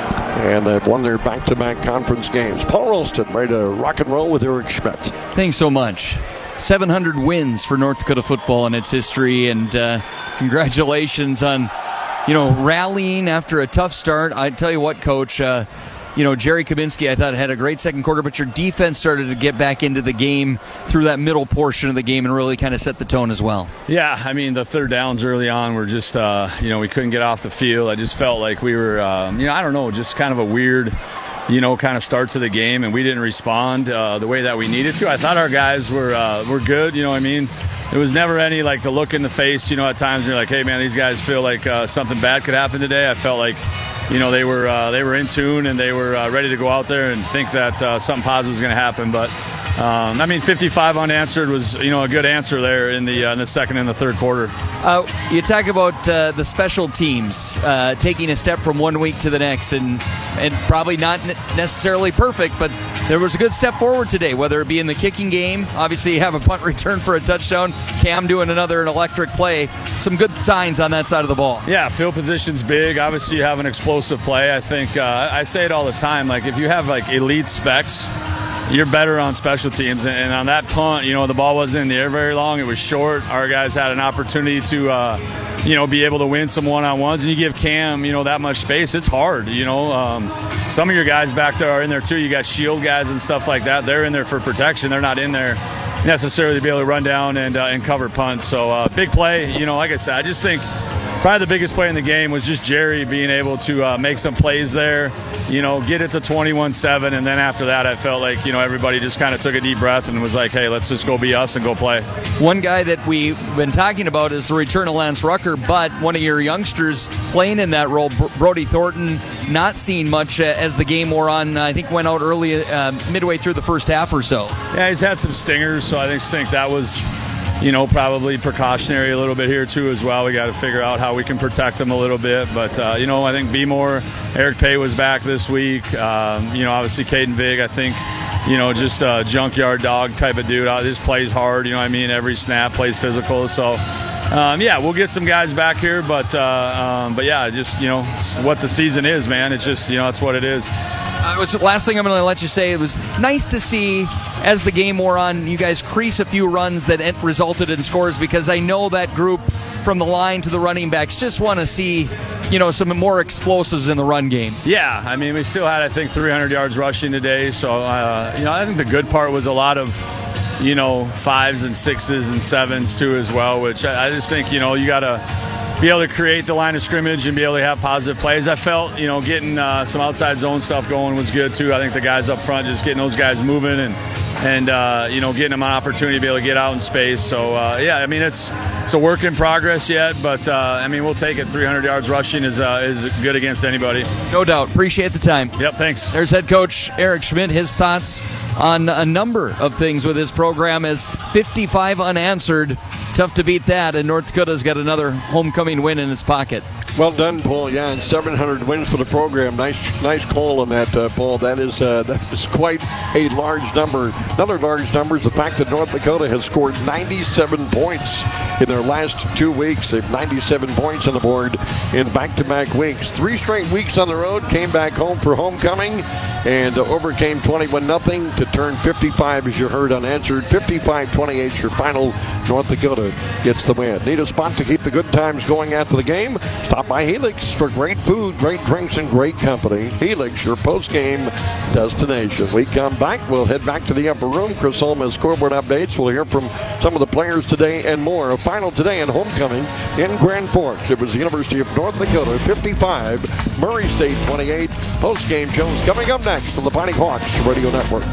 And they've won their back-to-back conference games. Paul Rolston, ready to rock and roll with Eric Schmidt. Thanks so much. seven hundred wins for North Dakota football in its history, and uh, congratulations on, you know, rallying after a tough start. I tell you what, Coach, uh, you know, Jerry Kabinski, I thought, had a great second quarter, but your defense started to get back into the game through that middle portion of the game and really kind of set the tone as well. Yeah, I mean, the third downs early on were just, uh, you know, we couldn't get off the field. I just felt like we were, um, you know, I don't know, just kind of a weird, you know, kind of start to the game, and we didn't respond uh, the way that we needed to. I thought our guys were uh, were good, you know what I mean? There was never any, like, the look in the face, you know, at times you're like, hey, man, these guys feel like uh, something bad could happen today. I felt like, you know, they were uh, they were in tune, and they were uh, ready to go out there and think that uh, something positive was going to happen. But, um, I mean, fifty-five unanswered was, you know, a good answer there in the uh, in the second and the third quarter. Uh, you talk about uh, the special teams uh, taking a step from one week to the next, and and probably not necessarily perfect, but there was a good step forward today, whether it be in the kicking game. Obviously, you have a punt return for a touchdown. Cam doing another electric play. Some good signs on that side of the ball. Yeah, field position's big. Obviously, you have an explosive play. I think uh, I say it all the time. Like, if you have like elite specs, you're better on special teams. And on that punt, you know, the ball wasn't in the air very long. It was short. Our guys had an opportunity to, uh, you know, be able to win some one-on-ones. And you give Cam, you know, that much space, it's hard. You know, um, some of your guys back there are in there too. You got shield guys and stuff like that. They're in there for protection. They're not in there necessarily to be able to run down and uh, and cover punts. So uh, big play. You know, like I said, I just think probably the biggest play in the game was just Jerry being able to uh, make some plays there, you know, get it to twenty-one seven, and then after that I felt like, you know, everybody just kind of took a deep breath and was like, hey, let's just go be us and go play. One guy that we've been talking about is the return of Lance Rucker, but one of your youngsters playing in that role, Brody Thornton, not seen much uh, as the game wore on. I think went out early, uh, midway through the first half or so. Yeah, he's had some stingers, so I think, think that was, you know, probably precautionary a little bit here too as well. We got to figure out how we can protect him a little bit. But, uh, you know, I think B-Moore, Eric Pay was back this week. Um, you know, obviously Caden Vig, I think, you know, just a junkyard dog type of dude. Uh, just plays hard, you know what I mean? Every snap, plays physical. So, um, yeah, we'll get some guys back here. But, uh, um, but yeah, just, you know, it's what the season is, man. It's just, you know, that's what it is. Uh, it was the last thing I'm going to let you say. It was nice to see, as the game wore on, you guys crease a few runs that resulted in scores, because I know that group from the line to the running backs just want to see, you know, some more explosives in the run game. Yeah, I mean, we still had, I think, three hundred yards rushing today. So, uh, you know, I think the good part was a lot of, you know, fives and sixes and sevens too as well, which I, I just think, you know, you got to be able to create the line of scrimmage and be able to have positive plays. I felt, you know, getting uh, some outside zone stuff going was good too. I think the guys up front, just getting those guys moving and, and uh, you know, getting them an opportunity to be able to get out in space. So, uh, yeah, I mean, it's it's a work in progress yet, but, uh, I mean, we'll take it. three hundred yards rushing is uh, is good against anybody. No doubt. Appreciate the time. Yep, thanks. There's head coach Eric Schmidt, his thoughts on a number of things with his program, as fifty-five unanswered. Tough to beat that, and North Dakota's got another homecoming win in its pocket. Well done, Paul. Yeah, and seven hundred wins for the program. Nice nice call on that, uh, Paul. That is uh, that is quite a large number. Another large number is the fact that North Dakota has scored ninety-seven points in their last two weeks. They've ninety-seven points on the board in back-to-back weeks. Three straight weeks on the road, came back home for homecoming, and uh, overcame twenty-one nothing to turn fifty-five, as you heard, unanswered. fifty-five twenty-eight your final. North Dakota gets the win. Need a spot to keep the good times going after the game? Stop by Helix for great food, great drinks, and great company. Helix, your post-game destination. We come back. We'll head back to the upper room. Chris Holmes' scoreboard updates. We'll hear from some of the players today and more. A final today in homecoming in Grand Forks. It was the University of North Dakota fifty-five, Murray State twenty-eight. Post-game shows coming up next on the Fighting Hawks Radio Network.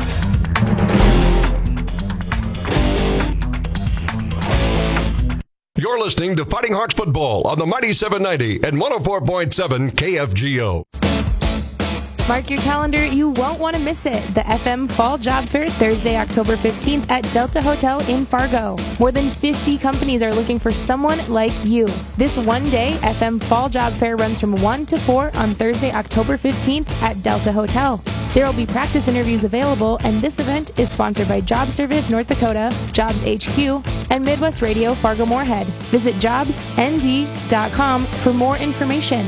You're listening to Fighting Hawks Football on the Mighty seven ninety and one oh four point seven K F G O. Mark your calendar. You won't want to miss it. The F M Fall Job Fair, Thursday, October fifteenth at Delta Hotel in Fargo. More than fifty companies are looking for someone like you. This one-day F M Fall Job Fair runs from one to four on Thursday, October fifteenth at Delta Hotel. There will be practice interviews available, and this event is sponsored by Job Service North Dakota, Jobs H Q, and Midwest Radio Fargo-Moorhead. Visit jobs n d dot com for more information.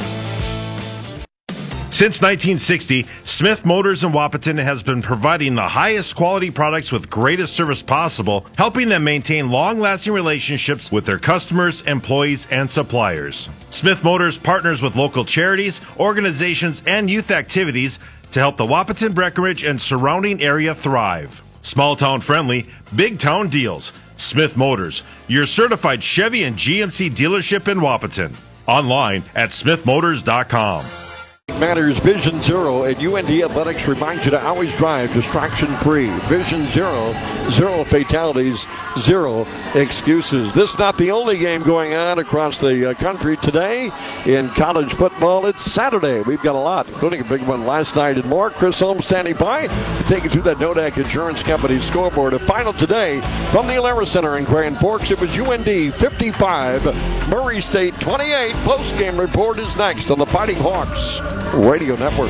Since nineteen sixty, Smith Motors in Wahpeton has been providing the highest quality products with greatest service possible, helping them maintain long-lasting relationships with their customers, employees, and suppliers. Smith Motors partners with local charities, organizations, and youth activities to help the Wahpeton, Breckenridge, and surrounding area thrive. Small town friendly, big town deals. Smith Motors, your certified Chevy and G M C dealership in Wahpeton. Online at smith motors dot com. Matters Vision Zero at U N D Athletics reminds you to always drive distraction-free. Vision Zero, zero fatalities, zero excuses. This is not the only game going on across the uh, country today in college football. It's Saturday. We've got a lot, including a big one last night and more. Chris Holmes standing by to take you through that Nodak Insurance Company scoreboard. A final today from the Alara Center in Grand Forks. It was U N D fifty-five, Murray State twenty-eight. Post-game report is next on the Fighting Hawks Radio Network.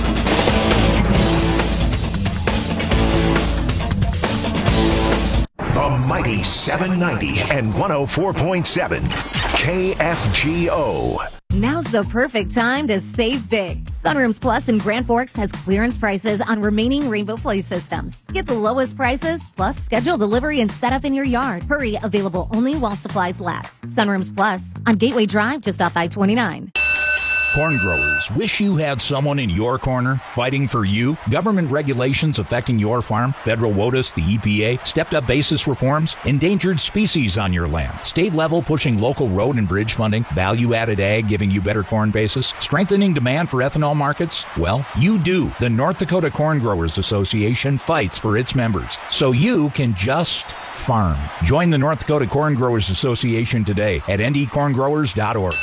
The mighty seven ninety and one oh four point seven K F G O. Now's the perfect time to save big. Sunrooms Plus in Grand Forks has clearance prices on remaining Rainbow Play systems. Get the lowest prices, plus schedule delivery and setup in your yard. Hurry, available only while supplies last. Sunrooms Plus on Gateway Drive, just off I twenty-nine. Corn growers, wish you had someone in your corner fighting for you? Government regulations affecting your farm, federal WOTUS, the E P A, stepped-up basis reforms, endangered species on your land, state level pushing local road and bridge funding, value-added ag giving you better corn basis, strengthening demand for ethanol markets? Well, you do. The North Dakota Corn Growers Association fights for its members, so you can just farm. Join the North Dakota Corn Growers Association today at n d corn growers dot org.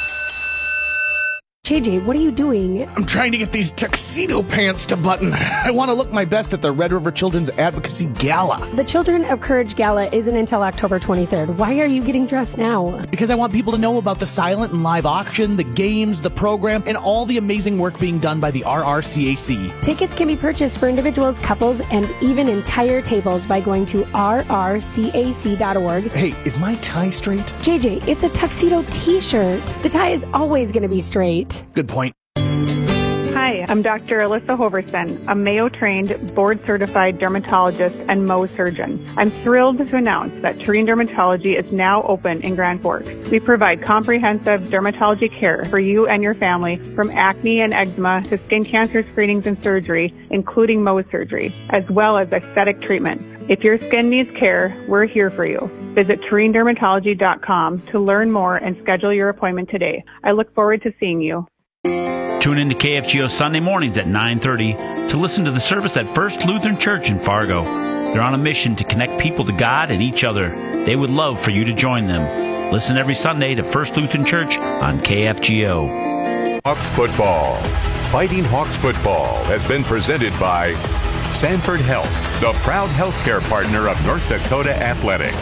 J J, what are you doing? I'm trying to get these tuxedo pants to button. I want to look my best at the Red River Children's Advocacy Gala. The Children of Courage Gala isn't until October twenty-third. Why are you getting dressed now? Because I want people to know about the silent and live auction, the games, the program, and all the amazing work being done by the R R C A C. Tickets can be purchased for individuals, couples, and even entire tables by going to r r c a c dot org. Hey, is my tie straight? J J, it's a tuxedo t-shirt. The tie is always going to be straight. Good point. Hi, I'm Doctor Alyssa Hoverson, a Mayo-trained, board-certified dermatologist and Mohs surgeon. I'm thrilled to announce that Tureen Dermatology is now open in Grand Forks. We provide comprehensive dermatology care for you and your family, from acne and eczema to skin cancer screenings and surgery, including Mohs surgery, as well as aesthetic treatments. If your skin needs care, we're here for you. Visit tureen dermatology dot com to learn more and schedule your appointment today. I look forward to seeing you. Tune in to K F G O Sunday mornings at nine thirty to listen to the service at First Lutheran Church in Fargo. They're on a mission to connect people to God and each other. They would love for you to join them. Listen every Sunday to First Lutheran Church on K F G O. Hawks Football. Fighting Hawks Football has been presented by Sanford Health, the proud healthcare partner of North Dakota Athletics.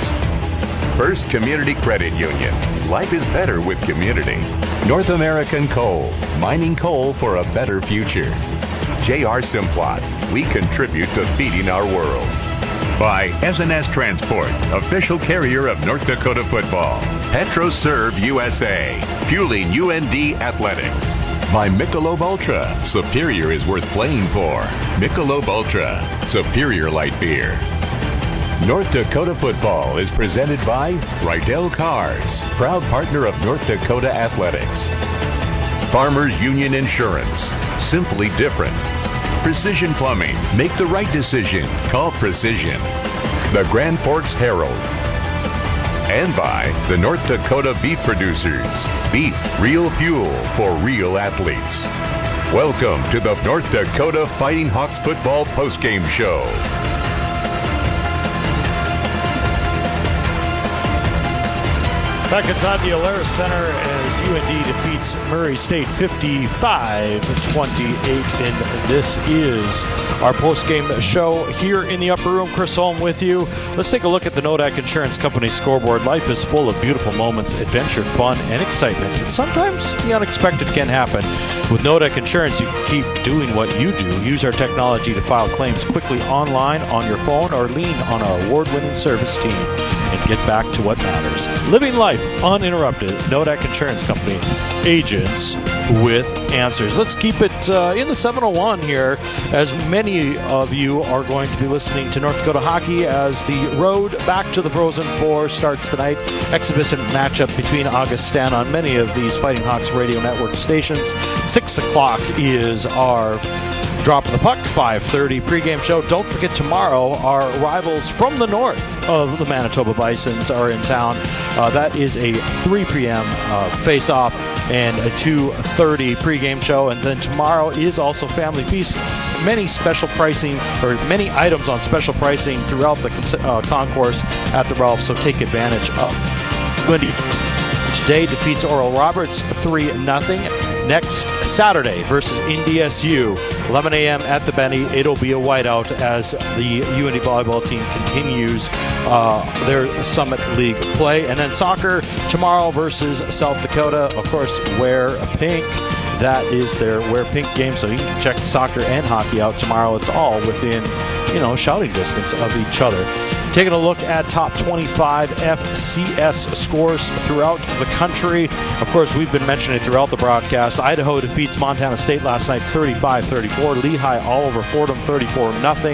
First Community Credit Union. Life is better with community. North American Coal. Mining coal for a better future. J R Simplot. We contribute to feeding our world. By S N S Transport, official carrier of North Dakota football. PetroServe U S A. Fueling U N D Athletics. By Michelob Ultra. Superior is worth playing for. Michelob Ultra. Superior light beer. North Dakota Football is presented by Rydell Cars, proud partner of North Dakota Athletics. Farmers Union Insurance, simply different. Precision Plumbing, make the right decision. Call Precision. The Grand Forks Herald. And by the North Dakota Beef Producers. Beef, real fuel for real athletes. Welcome to the North Dakota Fighting Hawks Football postgame show. Back inside the Alaris Center as U N D defeats Murray State fifty-five twenty-eight. And this is our post-game show here in the upper room. Chris Holm with you. Let's take a look at the Nodak Insurance Company scoreboard. Life is full of beautiful moments, adventure, fun, and excitement. And sometimes the unexpected can happen. With Nodak Insurance, you can keep doing what you do. Use our technology to file claims quickly online, on your phone, or lean on our award-winning service team and get back to what matters. Living life uninterrupted. Nodak Insurance Company. Agents with answers. Let's keep it uh, in the seven oh one here, as many of you are going to be listening to North Dakota hockey as the road back to the Frozen Four starts tonight. Exhibition matchup between Augustana on many of these Fighting Hawks radio network stations. Six o'clock is our Drop of the Puck, five thirty pregame show. Don't forget, tomorrow our rivals from the north of the Manitoba Bisons are in town. Uh, that is a three p.m. Uh, face-off and a two thirty pregame show. And then tomorrow is also Family Feast. Many special pricing, or many items on special pricing throughout the uh, concourse at the Ralph, so take advantage of. Wendy today defeats Oral Roberts three nothing. Next Saturday versus N D S U, eleven a.m. at the Benny. It'll be a whiteout as the U N D volleyball team continues uh, their Summit League play. And then soccer tomorrow versus South Dakota. Of course, wear pink. That is their wear pink game, so you can check soccer and hockey out tomorrow. It's all within, you know, shouting distance of each other. Taking a look at top twenty-five F C S scores throughout the country. Of course, we've been mentioning it throughout the broadcast. Idaho defeats Montana State last night thirty-five thirty-four. Lehigh all over Fordham thirty-four nothing.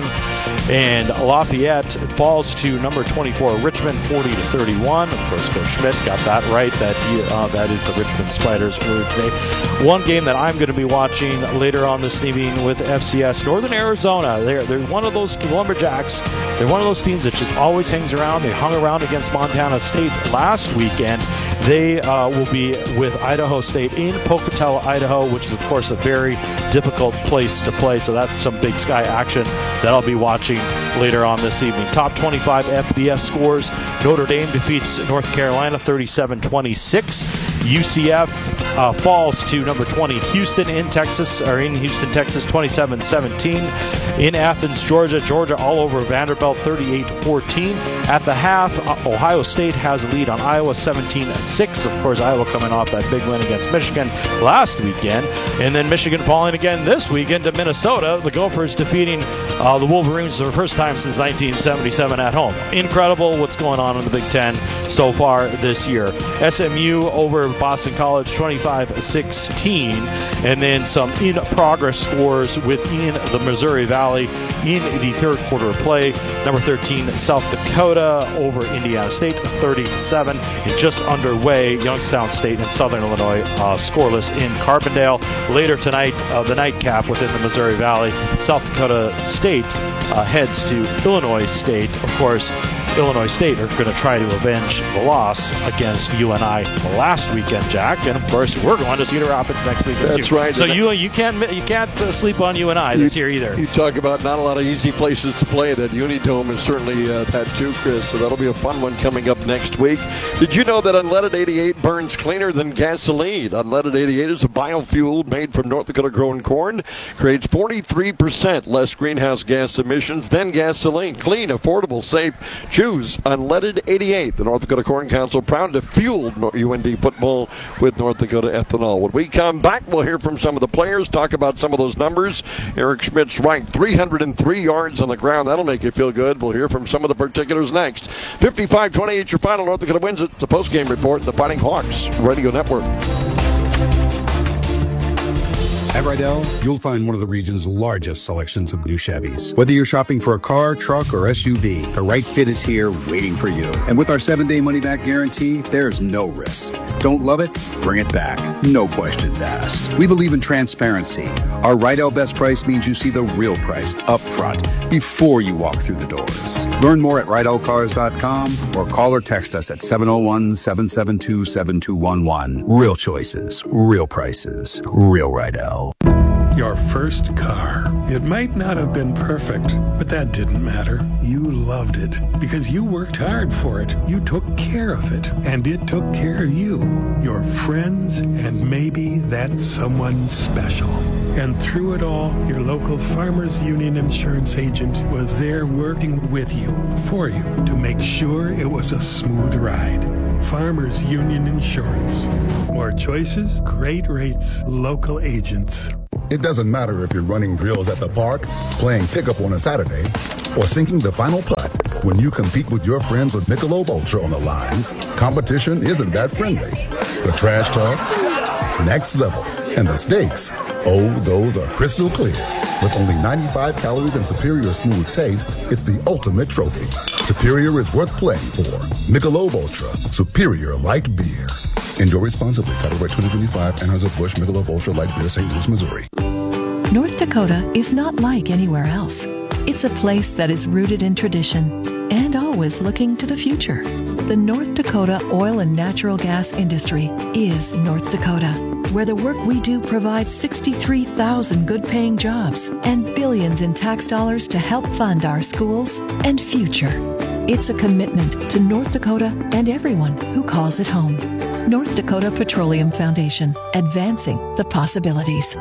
And Lafayette falls to number twenty-four Richmond forty to thirty-one. Of course, Coach Schmidt got that right. That uh, that is the Richmond Spiders earlier today. One game that I'm going to be watching later on this evening with F C S, Northern Arizona. They're they're one of those Lumberjacks. They're one of those teams that just always hangs around. They hung around against Montana State last weekend. They uh, will be with Idaho State in Pocatello, Idaho, which is, of course, a very difficult place to play. So that's some Big Sky action that I'll be watching later on this evening. Top twenty-five F B S scores. Notre Dame defeats North Carolina thirty-seven twenty-six. U C F uh, falls to number twenty Houston in Texas, or in Houston, Texas, twenty-seven seventeen. In Athens, Georgia, Georgia all over Vanderbilt thirty-eight fourteen. At the half, Ohio State has a lead on Iowa seventeen six. Of course, Iowa coming off that big win against Michigan last weekend. And then Michigan falling again this weekend to Minnesota. The Gophers defeating uh, the Wolverines for the first time since nineteen seventy-seven at home. Incredible what's going on in the Big Ten so far this year. S M U over Boston College twenty-five sixteen. And then some in-progress scores within the Missouri Valley in the third quarter of play. Number thirteen, South Dakota over Indiana State thirty-seven. And just underway, Youngstown State and Southern Illinois uh, scoreless in Carbondale. Later tonight, uh, the nightcap within the Missouri Valley, South Dakota State uh, heads to Illinois State. Of course, Illinois State are going to try to avenge the loss against U N I last weekend, Jack. And of course, we're going to Cedar Rapids next weekend. That's too. right. So you you can't you can't uh, sleep on U N I this year either. You talk about not a lot of easy places to play. That Unidome is certainly uh, that too, Chris. So that'll be a fun one coming up next week. Did you know that Unleaded eighty-eight burns cleaner than gasoline? Unleaded eighty-eight is a biofuel made from North Dakota grown corn. Creates forty-three percent less greenhouse gas emissions than gasoline. Clean, affordable, safe. Choose Unleaded eighty-eight. The North Dakota Corn Council proud to fuel U N D football with North Dakota ethanol. When we come back, we'll hear from some of the players, talk about some of those numbers. Eric Schmidt's right, three hundred three yards on the ground. That'll make you feel good. We'll hear from some of the particulars next. fifty-five twenty-eight, your final. North Dakota wins it. It's a post-game report in the Fighting Hawks Radio Network. At Rydell, you'll find one of the region's largest selections of new Chevys. Whether you're shopping for a car, truck, or S U V, the right fit is here waiting for you. And with our seven-day money-back guarantee, there's no risk. Don't love it? Bring it back. No questions asked. We believe in transparency. Our Rydell Best Price means you see the real price up front before you walk through the doors. Learn more at Rydell Cars dot com or call or text us at seven oh one, seven seven two, seven two one one. Real choices, real prices, real Rydell. Your first car. It might not have been perfect, but that didn't matter. You loved it because you worked hard for it. You took care of it, and it took care of you, your friends, and maybe that someone special. And through it all, your local Farmers Union insurance agent was there working with you, for you, to make sure it was a smooth ride. Farmers Union Insurance. More choices, great rates, local agents. It doesn't matter if you're running drills at the park, playing pickup on a Saturday, or sinking the final putt. When you compete with your friends with Michelob Ultra on the line, competition isn't that friendly. The trash talk, next level. And the stakes, oh, those are crystal clear. With only ninety-five calories and superior smooth taste, it's the ultimate trophy. Superior is worth playing for. Michelob Ultra, superior light beer. Enjoy responsibly. Copyright twenty twenty-five, Anheuser-Busch Michelob Ultra Light Beer, Saint Louis, Missouri. North Dakota is not like anywhere else. It's a place that is rooted in tradition and always looking to the future. The North Dakota oil and natural gas industry is North Dakota, where the work we do provides sixty-three thousand good-paying jobs and billions in tax dollars to help fund our schools and future. It's a commitment to North Dakota and everyone who calls it home. North Dakota Petroleum Foundation, advancing the possibilities.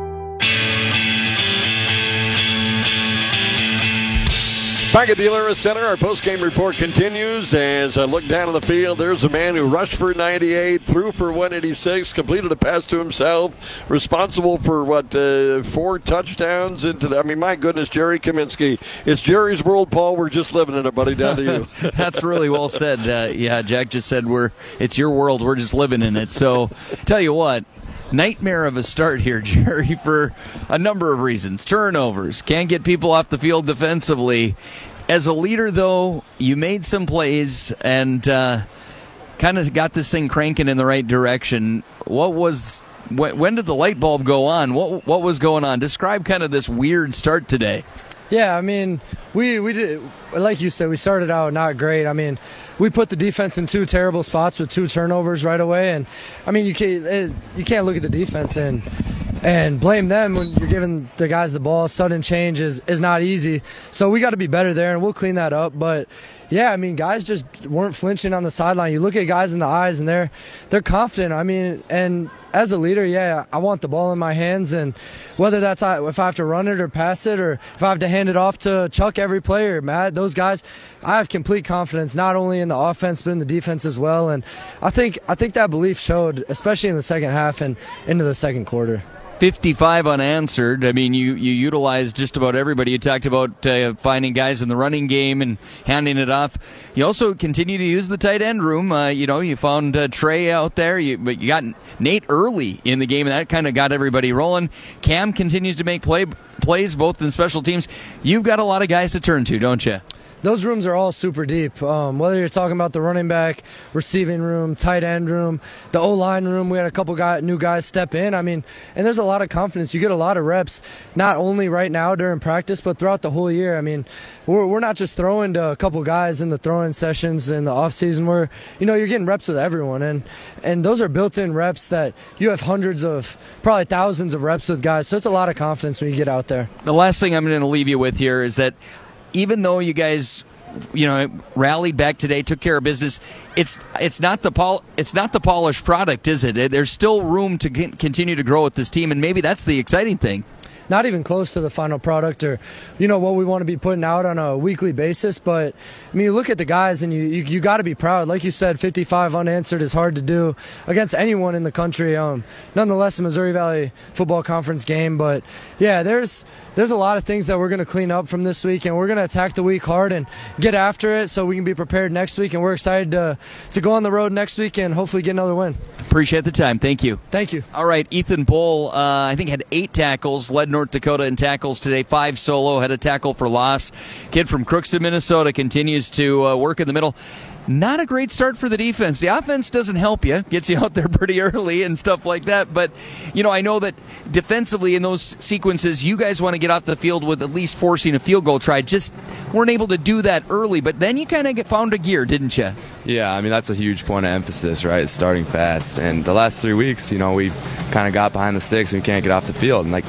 Back at the Alerus Center, our post-game report continues. As I look down on the field, there's a man who rushed for ninety-eight, threw for one eighty-six, completed a pass to himself, responsible for, what, uh, four touchdowns. Into the, I mean, my goodness, Jerry Kaminsky. It's Jerry's world, Paul. We're just living in it, buddy. Down to you. That's really well said. Uh, yeah, Jack just said we're it's your world. We're just living in it. So, tell you what. Nightmare of a start here, Jerry, for a number of reasons. Turnovers, can't get people off the field defensively. As a leader, though, you made some plays and uh, kind of got this thing cranking in the right direction. What was when, when did the light bulb go on? What what was going on? Describe kind of this weird start today. Yeah, I mean, we we did, like you said, we started out not great. I mean, we put the defense in two terrible spots with two turnovers right away, and I mean, you can't it, you can't look at the defense and and blame them when you're giving the guys the ball. Sudden change is is not easy, so we got to be better there, and we'll clean that up. But yeah, I mean, guys just weren't flinching on the sideline. You look at guys in the eyes, and they're they're confident. I mean, and as a leader, yeah, I want the ball in my hands, and whether that's if I have to run it or pass it, or if I have to hand it off to Chuck every player, Matt, those guys, I have complete confidence not only in the offense but in the defense as well. And I think I think that belief showed, especially in the second half and into the second quarter. fifty-five unanswered. I mean, you, you utilized just about everybody. You talked about uh, finding guys in the running game and handing it off. You also continue to use the tight end room. Uh, you know, you found uh, Trey out there, you, but you got Nate early in the game, and that kind of got everybody rolling. Cam continues to make play plays both in special teams. You've got a lot of guys to turn to, don't you? Those rooms are all super deep. Um, whether you're talking about the running back, receiving room, tight end room, the O-line room, we had a couple guy, new guys step in. I mean, and there's a lot of confidence. You get a lot of reps, not only right now during practice, but throughout the whole year. I mean, we're we're not just throwing to a couple guys in the throwing sessions in the off season. We're, you know, you're getting reps with everyone, and and those are built-in reps that you have hundreds of, probably thousands of reps with guys. So it's a lot of confidence when you get out there. The last thing I'm going to leave you with here is that even though you guys, you know, rallied back today, took care of business, it's it's not the pol- it's not the polished product, is it? There's still room to get, continue to grow with this team, and maybe that's the exciting thing. Not even close to the final product or, you know, what we want to be putting out on a weekly basis. But, I mean, you look at the guys and you you, you got to be proud. Like you said, fifty-five unanswered is hard to do against anyone in the country. Um, nonetheless, a Missouri Valley Football Conference game. But, yeah, there's there's a lot of things that we're going to clean up from this week, and we're going to attack the week hard and get after it so we can be prepared next week. And we're excited to, to go on the road next week and hopefully get another win. Appreciate the time. Thank you. Thank you. All right, Ethan Pohl, uh, I think, had eight tackles, led North Dakota in tackles today, five solo, had a tackle for loss. Kid from Crookston, Minnesota, continues to uh, work in the middle. Not a great start for the defense. The offense doesn't help you, gets you out there pretty early and stuff like that. But, you know, I know that defensively in those sequences, you guys want to get off the field with at least forcing a field goal try. Just weren't able to do that early. But then you kind of found a gear, didn't you? Yeah, I mean, that's a huge point of emphasis, right? Starting fast. And the last three weeks, you know, we kind of got behind the sticks and we can't get off the field. And, like,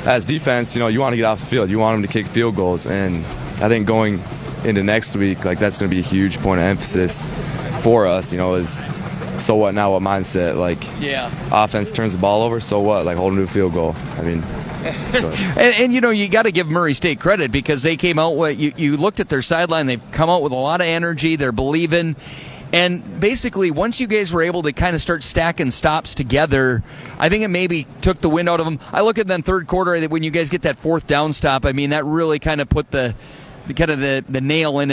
as defense, you know, you want to get off the field. You want them to kick field goals. And I think going into next week, like, that's going to be a huge point of emphasis for us, you know, is so what now, what mindset? Like, yeah, offense turns the ball over, so what? Like, hold them to a field goal. I mean, and, and, you know, you got to give Murray State credit because they came out with, you, you looked at their sideline, they've come out with a lot of energy, they're believing. And basically, once you guys were able to kind of start stacking stops together, I think it maybe took the wind out of them. I look at then third quarter, when you guys get that fourth down stop, I mean, that really kind of put the, the kind of the, the nail in it.